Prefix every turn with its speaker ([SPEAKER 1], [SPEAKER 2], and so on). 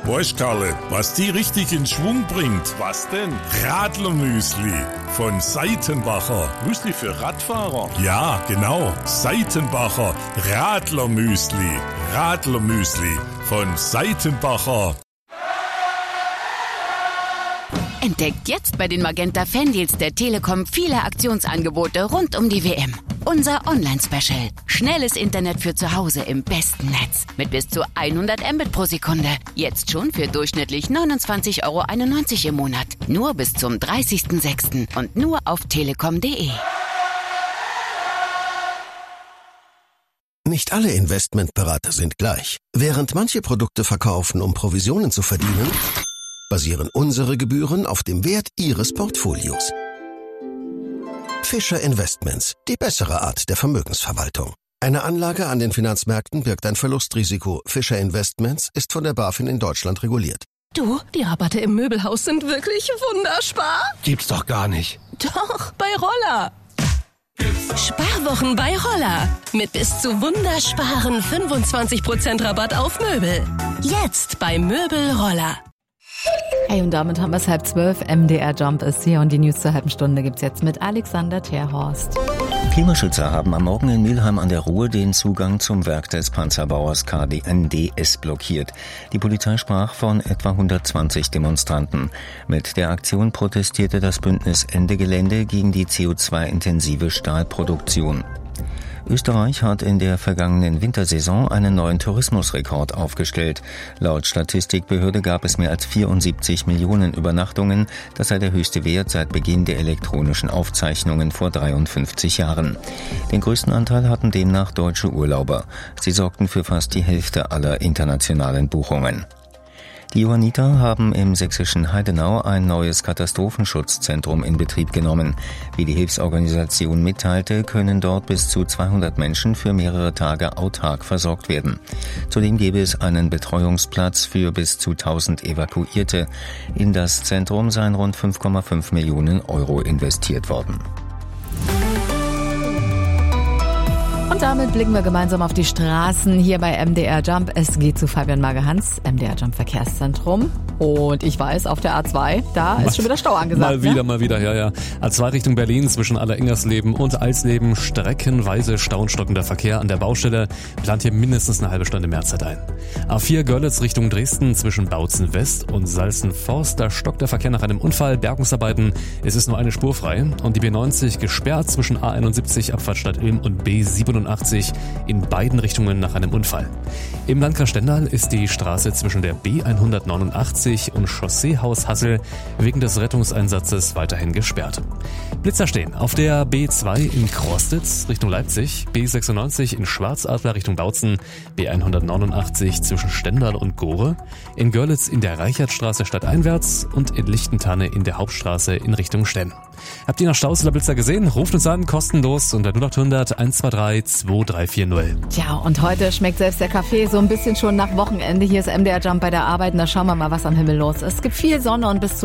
[SPEAKER 1] Weißt Karle, was die richtig in Schwung bringt? Was denn? Radlermüsli von Seitenbacher.
[SPEAKER 2] Müsli für Radfahrer?
[SPEAKER 1] Ja, genau. Seitenbacher Radlermüsli. Radlermüsli von Seitenbacher.
[SPEAKER 3] Entdeckt jetzt bei den Magenta Fandeals der Telekom viele Aktionsangebote rund um die WM. Unser Online-Special. Schnelles Internet für zu Hause im besten Netz. Mit bis zu 100 Mbit pro Sekunde. Jetzt schon für durchschnittlich 29,91 € im Monat. Nur bis zum 30.06. und nur auf telekom.de.
[SPEAKER 4] Nicht alle Investmentberater sind gleich. Während manche Produkte verkaufen, um Provisionen zu verdienen, basieren unsere Gebühren auf dem Wert Ihres Portfolios. Fischer Investments, die bessere Art der Vermögensverwaltung. Eine Anlage an den Finanzmärkten birgt ein Verlustrisiko. Fischer Investments ist von der BaFin in Deutschland reguliert.
[SPEAKER 5] Du, die Rabatte im Möbelhaus sind wirklich wunderspar.
[SPEAKER 6] Gibt's doch gar nicht.
[SPEAKER 5] Doch, bei Roller. Sparwochen bei Roller. Mit bis zu wundersparen 25% Rabatt auf Möbel. Jetzt bei Möbel Roller.
[SPEAKER 7] Hey, und damit haben wir es 11:30. MDR Jump ist hier und die News zur halben Stunde gibt's jetzt mit Alexander Terhorst.
[SPEAKER 8] Klimaschützer haben am Morgen in Mülheim an der Ruhr den Zugang zum Werk des Panzerbauers KNDS blockiert. Die Polizei sprach von etwa 120 Demonstranten. Mit der Aktion protestierte das Bündnis Ende Gelände gegen die CO2-intensive Stahlproduktion. Österreich hat in der vergangenen Wintersaison einen neuen Tourismusrekord aufgestellt. Laut Statistikbehörde gab es mehr als 74 Millionen Übernachtungen. Das sei der höchste Wert seit Beginn der elektronischen Aufzeichnungen vor 53 Jahren. Den größten Anteil hatten demnach deutsche Urlauber. Sie sorgten für fast die Hälfte aller internationalen Buchungen. Die Johanniter haben im sächsischen Heidenau ein neues Katastrophenschutzzentrum in Betrieb genommen. Wie die Hilfsorganisation mitteilte, können dort bis zu 200 Menschen für mehrere Tage autark versorgt werden. Zudem gäbe es einen Betreuungsplatz für bis zu 1000 Evakuierte. In das Zentrum seien rund 5,5 Millionen € investiert worden.
[SPEAKER 7] Und damit blicken wir gemeinsam auf die Straßen hier bei MDR Jump. Es geht zu Fabian Magerhans, MDR Jump Verkehrszentrum. Und ich weiß, auf der A2, da ist schon wieder Stau angesagt.
[SPEAKER 9] Mal wieder, ja. A2 Richtung Berlin zwischen Alleringers-Leben und Eisleben streckenweise stauenstockender Verkehr an der Baustelle. Plant hier mindestens eine halbe Stunde Mehrzeit ein. A4 Görlitz Richtung Dresden zwischen Bautzen West und Salzenforst. Da stockt der Verkehr nach einem Unfall, Bergungsarbeiten. Es ist nur eine Spur frei. Und die B90 gesperrt zwischen A71 Abfahrt Stadt Ilm und B87 in beiden Richtungen nach einem Unfall. Im Landkreis Stendal ist die Straße zwischen der B189 und Chausseehaus Hassel wegen des Rettungseinsatzes weiterhin gesperrt. Blitzer stehen auf der B2 in Krostitz Richtung Leipzig, B96 in Schwarzadler Richtung Bautzen, B189 zwischen Stendal und Gore, in Görlitz in der Reichertstraße stadteinwärts und in Lichtentanne in der Hauptstraße in Richtung Stenn. Habt ihr noch Staus oder Blitzer gesehen? Ruft uns an, kostenlos unter 0800 123 2340.
[SPEAKER 7] Tja, und heute schmeckt selbst der Kaffee so ein bisschen schon nach Wochenende. Hier ist MDR Jump bei der Arbeit und da schauen wir mal, was am Himmel los ist. Es gibt viel Sonne und bis zu